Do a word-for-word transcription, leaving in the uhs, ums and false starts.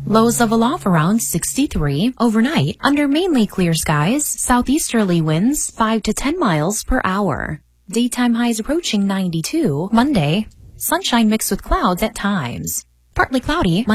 Lows of aloft around sixty-three. Overnight, under mainly clear skies, southeasterly winds five to ten miles per hour. Daytime highs approaching ninety-two. Monday, sunshine mixed with clouds at times. Partly cloudy.